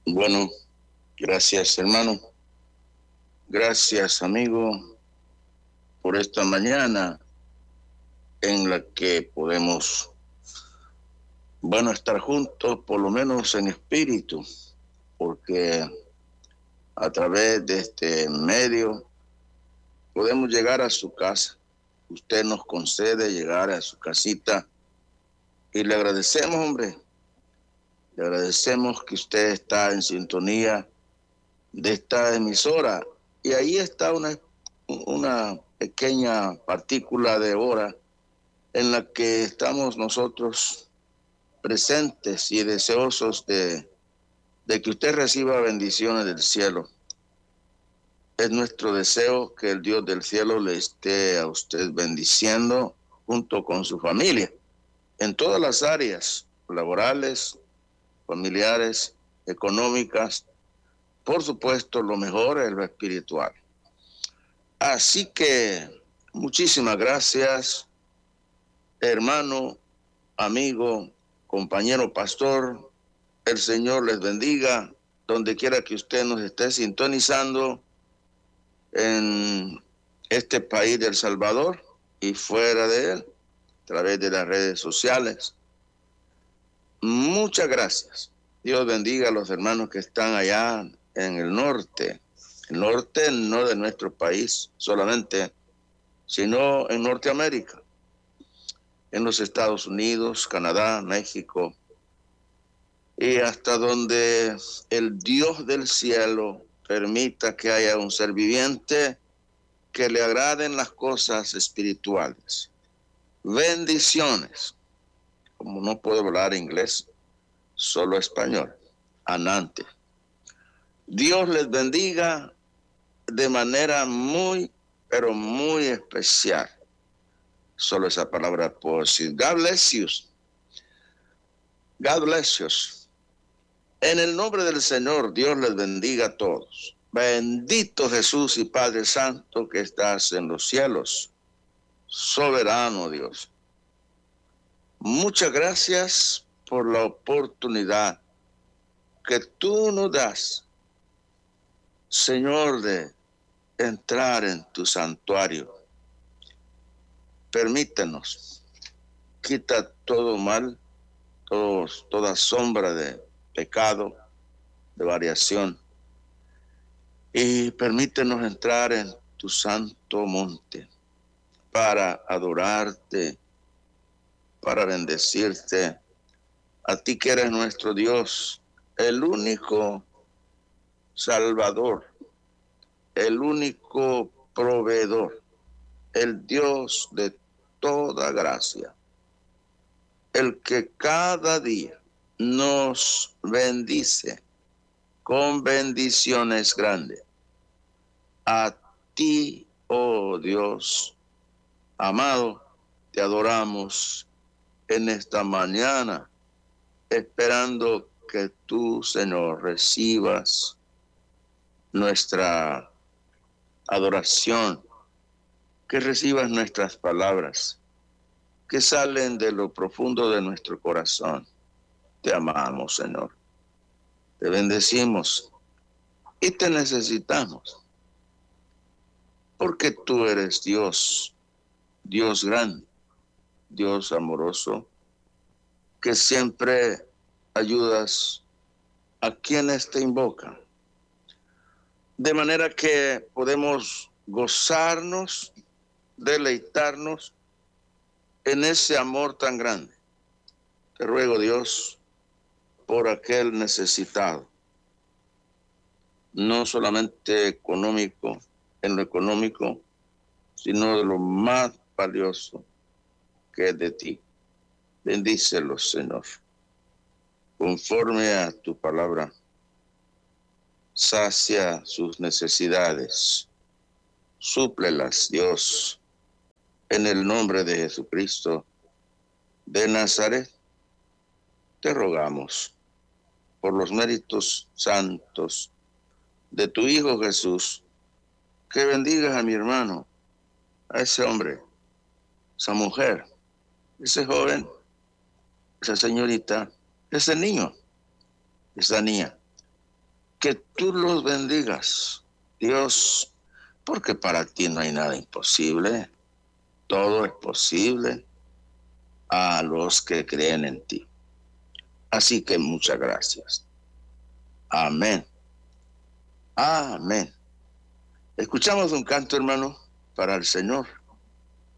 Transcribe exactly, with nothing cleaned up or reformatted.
Bueno, gracias hermano, gracias amigo por esta mañana en la que podemos, bueno, estar juntos por lo menos en espíritu, porque a través de este medio podemos llegar a su casa. Usted nos concede llegar a su casita y le agradecemos, hombre, le agradecemos que usted está en sintonía de esta emisora y ahí está una, una pequeña partícula de hora en la que estamos nosotros presentes y deseosos de, de que usted reciba bendiciones del cielo. Es nuestro deseo que el Dios del cielo le esté a usted bendiciendo junto con su familia en todas las áreas laborales, familiares, económicas. Por supuesto, lo mejor es lo espiritual. Así que muchísimas gracias, hermano, amigo, compañero pastor. El Señor les bendiga donde quiera que usted nos esté sintonizando en este país de El Salvador y fuera de él, a través de las redes sociales. Muchas gracias. Dios bendiga a los hermanos que están allá en el norte. El norte no de nuestro país solamente, sino en Norteamérica, en los Estados Unidos, Canadá, México, y hasta donde el Dios del cielo permita que haya un ser viviente que le agraden las cosas espirituales. Bendiciones. Como no puedo hablar inglés, solo español. Anante. Dios les bendiga de manera muy, pero muy especial. Solo esa palabra puedo decir. God bless you. God bless you. En el nombre del Señor, Dios les bendiga a todos. Bendito Jesús y Padre Santo que estás en los cielos. Soberano Dios. Muchas gracias por la oportunidad que tú nos das, Señor, de entrar en tu santuario. Permítenos, quita todo mal, todo, toda sombra de pecado, de variación, y permítenos entrar en tu santo monte para adorarte, para bendecirte, a ti que eres nuestro Dios, el único Salvador, el único proveedor, el Dios de toda gracia, el que cada día nos bendice con bendiciones grandes. A ti, oh Dios amado, te adoramos en esta mañana, esperando que tú, Señor, recibas nuestra adoración, que recibas nuestras palabras, que salen de lo profundo de nuestro corazón. Te amamos, Señor. Te bendecimos y te necesitamos, porque tú eres Dios, Dios grande, Dios amoroso, que siempre ayudas a quienes te invocan. De manera que podemos gozarnos, deleitarnos en ese amor tan grande. Te ruego, Dios, por aquel necesitado, no solamente económico, en lo económico, sino de lo más valioso que es de ti. Bendícelos, Señor, conforme a tu palabra. Sacia sus necesidades, súplelas, Dios, en el nombre de Jesucristo de Nazaret. Te rogamos por los méritos santos de tu Hijo Jesús, que bendigas a mi hermano, a ese hombre, esa mujer, ese joven, esa señorita, ese niño, esa niña, que tú los bendigas, Dios, porque para ti no hay nada imposible. Todo es posible a los que creen en ti. Así que muchas gracias. Amén. Amén. Escuchamos un canto, hermano, para el Señor.